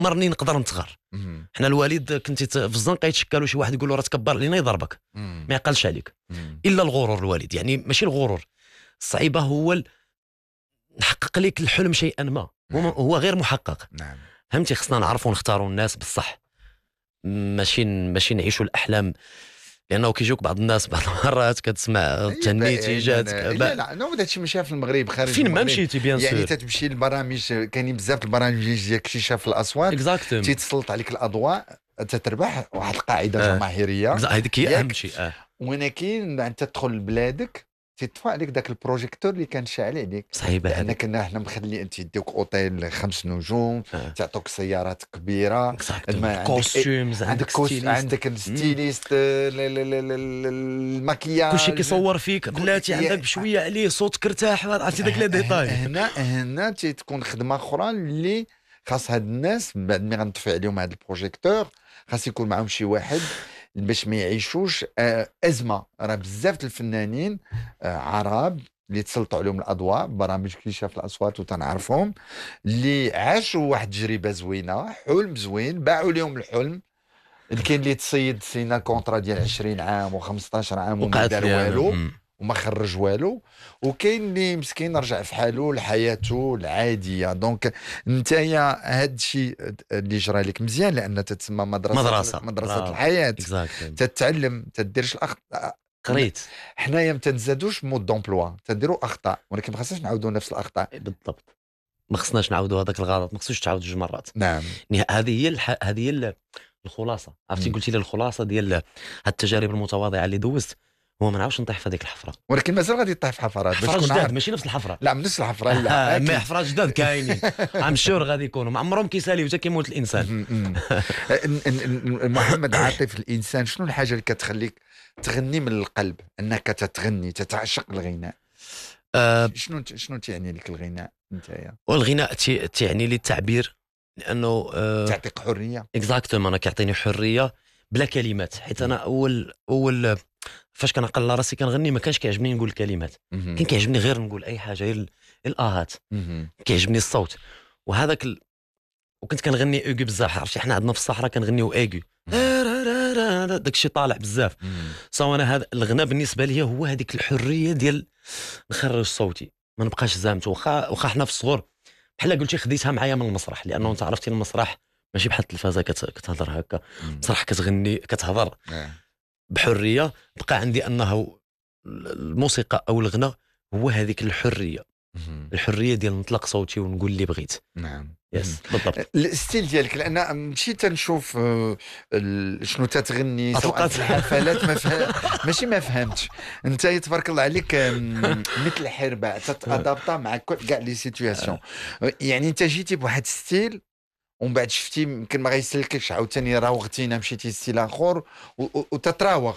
مرني نقدر نتغر. حنا الوالد كنتي في الزنقه يتشكلوا شي واحد يقول له راه تكبر علينا يضربك، ما يعقلش عليك الا الغرور. الوالد يعني ماشي الغرور الصعيبه، هو نحقق لك الحلم شيئا ما هو غير محقق. نعم فهمتي؟ خصنا نعرفوا نختاروا الناس بالصح، ماشي نعيشوا الاحلام، لانه كيجوك بعض الناس بعض المرات كتسمع تهنيتي جاتك. لا نو هادشي ماشي في المغرب، خارج فين المغرب ما مشيتي بيان سور يعني تتمشي للبرامج، كاينين بزاف البرامج ديال اكتشاف الاصوات، تيتسلط عليك الاضواء، تتربح واحد القاعده جماهيريه، هذيك هي اهم شيء. ولكن انت تدخل لبلادك تطفى عليك ذاك البروجيكتور اللي كان شاعل عليك، صعيبه هذيك. لان كنا حنا مخلي انت يديوك اوتيل 5 نجوم، تعطوك سيارات كبيره، كوستيومز، عندك الستيليست، الماكياج، كلشي كيصور فيك بلاتي، عندك بشويه عليه صوتك ارتاح، عرفتي داك لي ديتاي. هنا تكون خدمه اخرى اللي خاص هاد الناس بعد ما غنطفي عليهم هذا البروجيكتور، خاص يكون معهم شي واحد باش ما يعيشوش ازمه. راه بزاف الفنانين عرب اللي تسلطوا عليهم الاضواء، برامج اكتشاف الاصوات وتنعرفهم، اللي عاشوا واحد التجربه زوينه، حلم زوين، باعوا لهم الحلم. كاين اللي تصيد سينا كونطرا ديال 20 عام و15 عام وما دار والو وما خرج والو، وكاين اللي مسكين رجع في حاله لحياته العاديه. دونك نتايا هاد الشيء اللي جرى لك مزيان، لان تتسمى مدرسه الحياه، تتعلم، تديرش الاخطاء. قريت حنايا ما تنزادوش مود دومبلوا، تديروا اخطاء، ولكن ما خصناش نعاودوا نفس الاخطاء. بالضبط، ما خصناش نعاودوا هذاك الغلط، ما خصوش تعاود جوج مرات. نعم هذه هي الخلاصه. عرفتي قلتي لي الخلاصه ديال هاد التجارب المتواضعه اللي دوزت، هو ما نعاودش نطيح في هذيك الحفره، ولكن مازال غادي طيح في حفرات باش تكون عارف. ماشي نفس الحفره، لا من نفس الحفره لا ما حفرات جداد كاينين عم شور غادي يكونوا، ما عمرهم كيساليو حتى كيموت الانسان. محمد عاطف، الانسان شنو الحاجه اللي كتخليك تغني من القلب، انك تتغني تتعشق الغناء؟ شنو تعني لك الغناء نتايا؟ والغناء تعني لي التعبير، لانه تعطيك حريه. اكزاكتومون، انا كيعطيني حريه بلا كلمات. حيت انا اول فاش كنعقل على راسي كنغني ما كانش كيعجبني نقول الكلمات، كان كيعجبني غير نقول اي حاجه، غير الاهات، كيعجبني الصوت وهذاك وكنت كنغني اوغي بزاف. عرفتي حنا عندنا في الصحراء كنغنيو اوغي، داك الشيء طالع بزاف. سو انا هذا الغناء بالنسبه لي هو هذيك الحريه ديال نخرج صوتي، ما نبقاش زامت. واخا حنا في الصغر بحال قلتي خديتها معايا من المسرح، لانه انت عرفتي المسرح ماشي بحال التلفازه كتهضر هكا، المسرح كتغني كتهضر بحريه. بقى عندي انه الموسيقى او الغناء هو هذيك الحريه ديال نطلق صوتي ونقول اللي بغيت. نعم يس بالضبط. الستيل ديالك، لان مشيت تنشوف شنو تتغني سواء في الحفلات ماشي ما فهمتش. انت تبارك الله عليك مثل الحربه، تتادابطا مع كاع لي سيتوياسيون. يعني انت جيتي بواحد ستيل ومن بعد شفتي يمكن ما غيسلكش، عاوتاني راوغتينا مشيتي ستيل اخر وتتراوغ.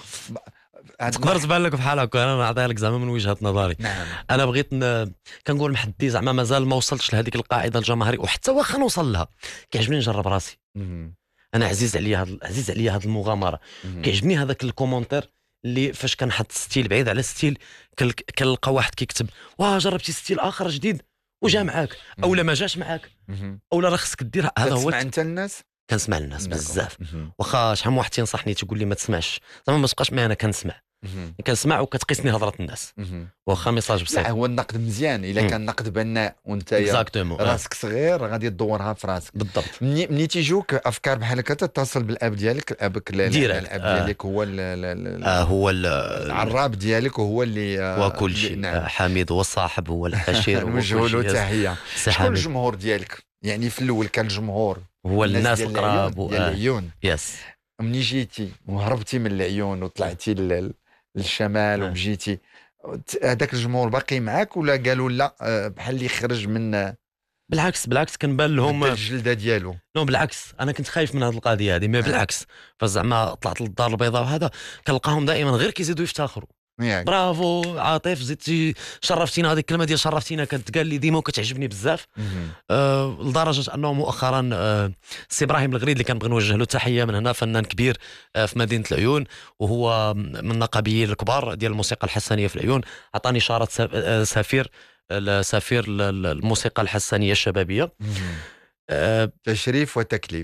تقدر تبان لك بحال هكا، انا نعطيها لك زعما من وجهه نظري. نعم. انا بغيت كنقول محدي زعما مازال ما وصلتش لهذيك القاعده الجماهيريه، وحتى واخا نوصل لها كيعجبني نجرب راسي. انا عزيز عليا هذه المغامره. كيعجبني هذاك الكومونتير اللي فاش كنحط ستيل بعيد على ستيل كنلقى واحد كيكتب واه جربتي ستيل اخر جديد وجا معاك، او لا ما جاش معاك، او لا راه خصك دير. هذا هو. تسمع انت الناس؟ كنسمع الناس بزاف، واخا شحال من واحد تنصحني تقول لي ما تسمعش، زعما ما تبقاش معايا. انا كنسمع وكتقيسني هضره الناس، واخا ميساج بسيط. لا هو النقد مزيان الا كان نقد بناء وانت راسك صغير غادي تدورها في راسك. بالضبط. ملي تيجوك افكار بحال هكا تتصل بالاب ديالك، ابك الاب ديالك هو هو العراب ديالك، وهو اللي وكل شيء. نعم. حميد هو الصاحب، هو العشير، نوجهوا له تحيه. شكون الجمهور ديالك؟ يعني في الاول كان الجمهور هو الناس القراب ديال العيون. يس. مني جيتي وهربتي من العيون وطلعتي للشمال ومجيتي، هذاك الجمهور باقي معاك ولا قالوا لا بحال اللي خرج من؟ بالعكس كنبان لهم الجلده ديالو. نو بالعكس، انا كنت خايف من هذه القضيه هذه، ما بالعكس. فزعما طلعت للدار البيضاء وهذا كنلقاهم دائما غير كيزيدوا يفتخروا. برافو عاطف، زدتي شرفتينا. هذه الكلمه ديال شرفتينا كتقال لي ديما وكتعجبني بزاف. لدرجه انه مؤخرا سي ابراهيم الغريد اللي كنبغي نوجه له تحيه من هنا، فنان كبير في مدينه العيون، وهو من النقابيين الكبار ديال الموسيقى الحسانيه في العيون، عطاني شاره سفير الموسيقى الحسانيه الشبابيه. آه، تشريف وتكليف.